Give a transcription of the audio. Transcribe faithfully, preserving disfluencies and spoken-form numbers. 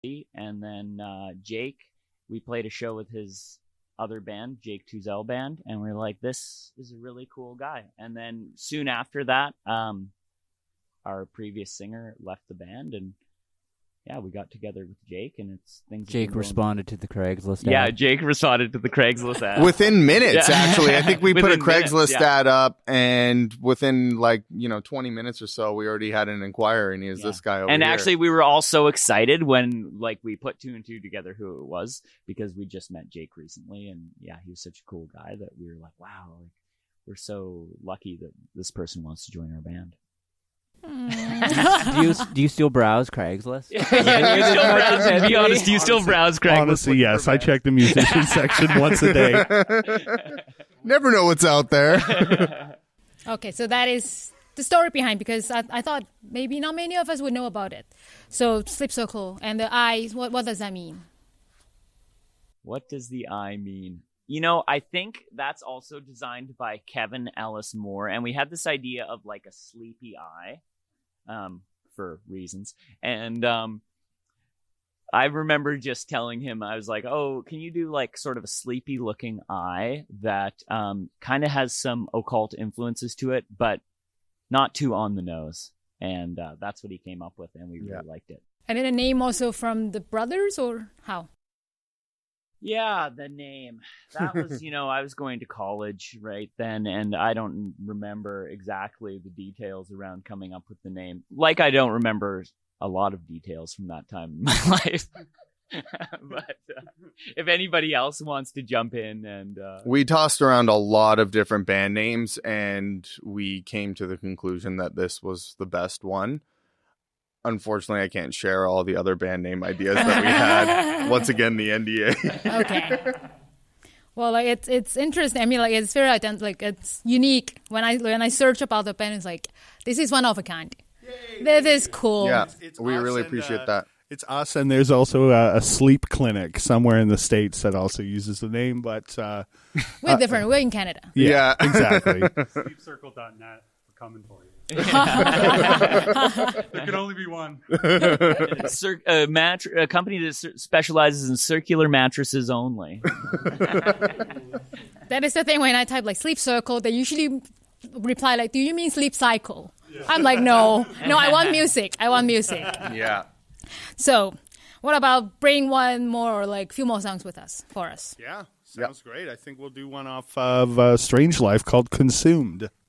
and then uh, Jake, we played a show with his other band, Jake Tuzel Band, and we we're like, this is a really cool guy. And then soon after that, um, our previous singer left the band, and yeah, we got together with Jake, and it's things. Jake responded to the Craigslist ad. Yeah, Jake responded to the Craigslist ad. Within minutes, yeah. Actually. I think we put a Craigslist minutes, yeah. ad up, and within like, you know, twenty minutes or so, we already had an inquiry, and he was yeah. this guy over and here. And actually, we were all so excited when like we put two and two together who it was, because we just met Jake recently, and yeah, he was such a cool guy that we were like, wow, like, we're so lucky that this person wants to join our band. do you do you still browse Craigslist? Yeah, yeah, you still browse, to be honest, do you still browse Craigslist? Honestly, yes. I check the musician section once a day. Never know what's out there. Okay, so that is the story behind, because I, I thought maybe not many of us would know about it. So Sleep Circle and the I, what, what does that mean? What does the I mean? You know, I think that's also designed by Kevin Ellis Moore, and we had this idea of like a sleepy eye. Um, for reasons. And um, I remember just telling him, I was like, oh, can you do like sort of a sleepy looking eye that um, kind of has some occult influences to it, but not too on the nose. And uh, that's what he came up with, and we really yeah. liked it. And then a name also from the brothers, or how? Yeah, the name. That was, you know, I was going to college right then, and I don't remember exactly the details around coming up with the name. Like, I don't remember a lot of details from that time in my life. But uh, if anybody else wants to jump in and... Uh... We tossed around a lot of different band names, and we came to the conclusion that this was the best one. Unfortunately, I can't share all the other band name ideas that we had. Once again, the N D A. Okay. Well, like it's it's interesting. I mean, like it's very identical. Like it's unique. When I when I search about the band, it's like this is one of a kind. Yay, this is cool. Yeah, it's, it's we really appreciate uh, that. It's us, and there's also a, a sleep clinic somewhere in the States that also uses the name, but uh, we're uh, different. We're in Canada. Yeah, yeah. Exactly. sleep circle dot net. We're coming for you. There can only be one. Cir- a, mat- a company that c- specializes in circular mattresses only. That is the thing. When I type like Sleep Circle, they usually reply like, do you mean sleep cycle? Yeah. I'm like, no. No, I want music. I want music. Yeah. So what about bring one more or like a few more songs with us for us? Yeah. Sounds yep. great. I think we'll do one off of uh, Strange Life called Consumed.